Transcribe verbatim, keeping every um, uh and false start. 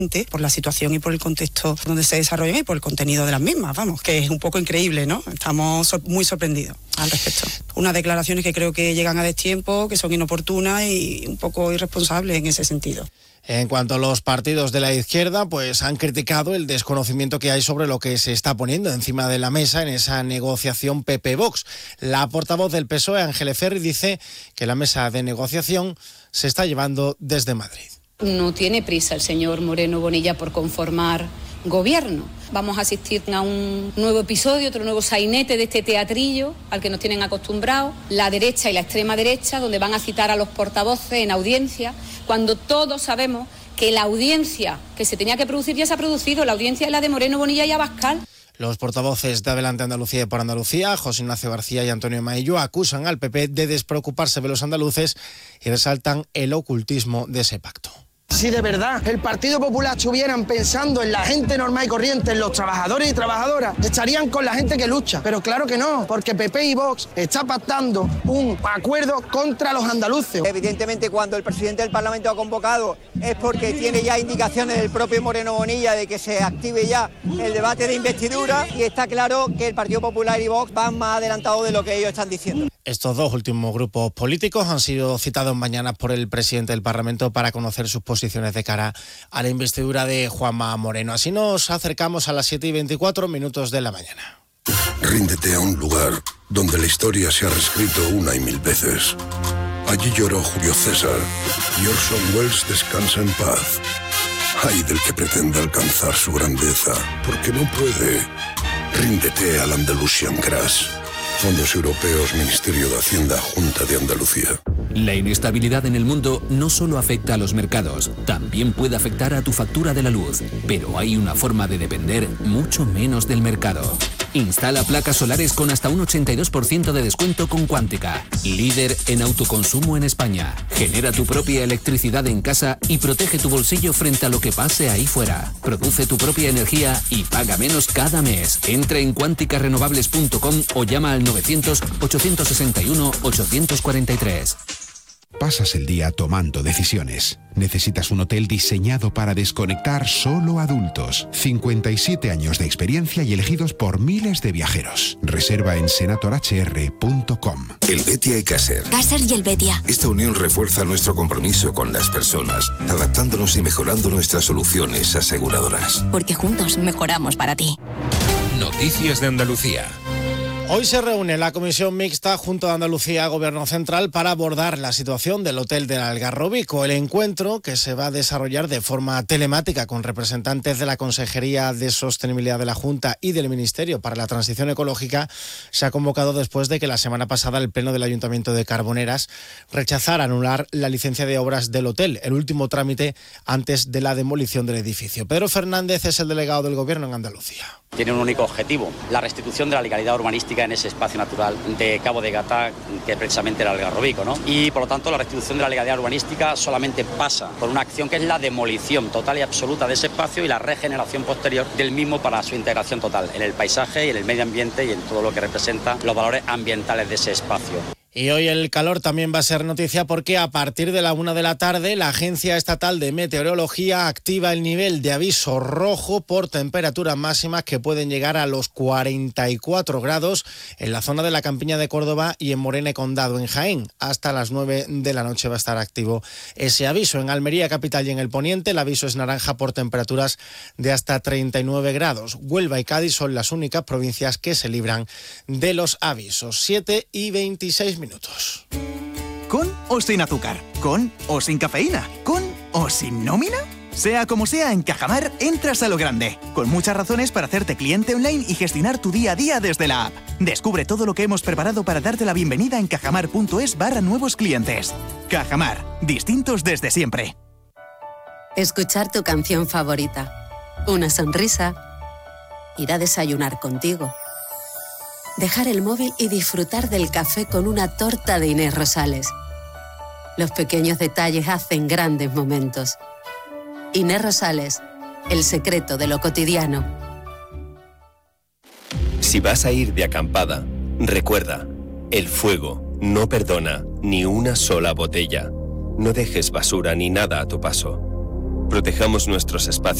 por la situación y por el contexto donde se desarrollan y por el contenido de las mismas, vamos, que es un poco increíble, ¿no? Estamos so- muy sorprendidos al respecto. Unas declaraciones que creo que llegan a destiempo, que son inoportunas y un poco irresponsables en ese sentido. En cuanto a los partidos de la izquierda, pues han criticado el desconocimiento que hay sobre lo que se está poniendo encima de la mesa en esa negociación P P-Vox. La portavoz del P S O E, Ángeles Ferri, dice que la mesa de negociación se está llevando desde Madrid. No tiene prisa el señor Moreno Bonilla por conformar gobierno. Vamos a asistir a un nuevo episodio, otro nuevo sainete de este teatrillo al que nos tienen acostumbrados, la derecha y la extrema derecha, donde van a citar a los portavoces en audiencia, cuando todos sabemos que la audiencia que se tenía que producir ya se ha producido, la audiencia es la de Moreno Bonilla y Abascal. Los portavoces de Adelante Andalucía y Por Andalucía, José Ignacio García y Antonio Maillo, acusan al P P de despreocuparse de los andaluces y resaltan el ocultismo de ese pacto. Si de verdad el Partido Popular estuvieran pensando en la gente normal y corriente, en los trabajadores y trabajadoras, estarían con la gente que lucha. Pero claro que no, porque P P y Vox está pactando un acuerdo contra los andaluces. Evidentemente, cuando el presidente del Parlamento ha convocado es porque tiene ya indicaciones del propio Moreno Bonilla de que se active ya el debate de investidura y está claro que el Partido Popular y Vox van más adelantados de lo que ellos están diciendo. Estos dos últimos grupos políticos han sido citados mañana por el presidente del Parlamento para conocer sus posiciones de cara a la investidura de Juanma Moreno. Así nos acercamos a las siete y veinticuatro minutos de la mañana. Ríndete a un lugar donde la historia se ha reescrito una y mil veces. Allí lloró Julio César y Orson Welles descansa en paz. Ay del que pretenda alcanzar su grandeza, porque no puede. Ríndete al Andalusian Crash. Fondos Europeos, Ministerio de Hacienda, Junta de Andalucía. La inestabilidad en el mundo no solo afecta a los mercados, también puede afectar a tu factura de la luz. Pero hay una forma de depender mucho menos del mercado. Instala placas solares con hasta un ochenta y dos por ciento de descuento con Cuántica, líder en autoconsumo en España. Genera tu propia electricidad en casa y protege tu bolsillo frente a lo que pase ahí fuera. Produce tu propia energía y paga menos cada mes. Entra en cuántica renovables punto com o llama al novecientos, ochocientos sesenta y uno, ochocientos cuarenta y tres. Pasas el día tomando decisiones. Necesitas un hotel diseñado para desconectar solo adultos. cincuenta y siete años de experiencia y elegidos por miles de viajeros. Reserva en senator h r punto com. El Betia y Caser. Caser y el Betia. Esta unión refuerza nuestro compromiso con las personas, adaptándonos y mejorando nuestras soluciones aseguradoras. Porque juntos mejoramos para ti. Noticias de Andalucía. Hoy se reúne la Comisión Mixta junto a Andalucía Gobierno Central para abordar la situación del Hotel del Algarrobico. El encuentro, que se va a desarrollar de forma telemática con representantes de la Consejería de Sostenibilidad de la Junta y del Ministerio para la Transición Ecológica, se ha convocado después de que la semana pasada el Pleno del Ayuntamiento de Carboneras rechazara anular la licencia de obras del hotel, el último trámite antes de la demolición del edificio. Pedro Fernández es el delegado del Gobierno en Andalucía. Tiene un único objetivo, la restitución de la legalidad urbanística en ese espacio natural de Cabo de Gata, que precisamente era el Algarrobico, ¿no? Y por lo tanto la restitución de la legalidad urbanística solamente pasa por una acción que es la demolición total y absoluta de ese espacio y la regeneración posterior del mismo para su integración total en el paisaje y en el medio ambiente y en todo lo que representa los valores ambientales de ese espacio. Y hoy el calor también va a ser noticia porque a partir de la una de la tarde la Agencia Estatal de Meteorología activa el nivel de aviso rojo por temperaturas máximas que pueden llegar a los cuarenta y cuatro grados en la zona de la Campiña de Córdoba y en Morena y Condado, en Jaén. Hasta las nueve de la noche va a estar activo ese aviso. En Almería capital y en el Poniente el aviso es naranja por temperaturas de hasta treinta y nueve grados. Huelva y Cádiz son las únicas provincias que se libran de los avisos. siete y veintiséis minutos. ¿Con o sin azúcar? ¿Con o sin cafeína? ¿Con o sin nómina? Sea como sea, en Cajamar entras a lo grande, con muchas razones para hacerte cliente online y gestionar tu día a día desde la app. Descubre todo lo que hemos preparado para darte la bienvenida en cajamar.es barra nuevos clientes. Cajamar, distintos desde siempre. Escuchar tu canción favorita, una sonrisa, ir a desayunar contigo, dejar el móvil y disfrutar del café con una torta de Inés Rosales. Los pequeños detalles hacen grandes momentos. Inés Rosales, el secreto de lo cotidiano. Si vas a ir de acampada, recuerda, el fuego no perdona ni una sola botella. No dejes basura ni nada a tu paso. Protejamos nuestros espacios